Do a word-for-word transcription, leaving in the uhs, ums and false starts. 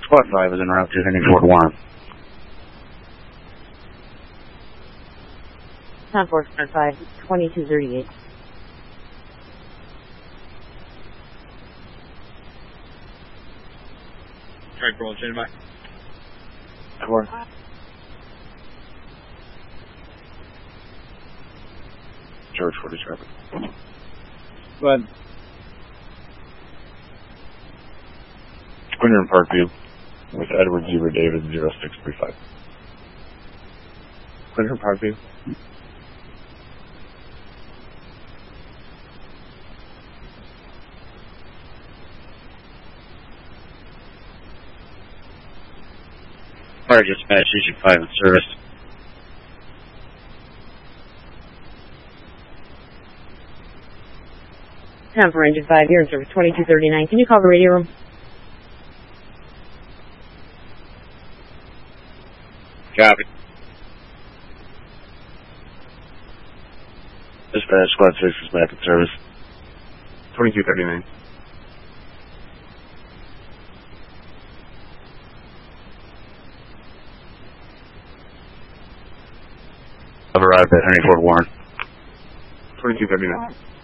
Squad five is en route to Henry Ford Warren. Town four, Squad five, twenty-two thirty-eight. Strike roll, stand by. Four. George forty traffic. Go ahead. Quinter in Parkview with Edward Zebra David zero six three five. Quinter in Parkview. Fire dispatch, District five in service. Town for Engine five, you're in service twenty-two thirty-nine. Can you call the radio room? Copy. Dispatch, Squad six is back in service. twenty-two thirty-nine. I've arrived at Henry Ford Warren. twenty-two thirty-nine.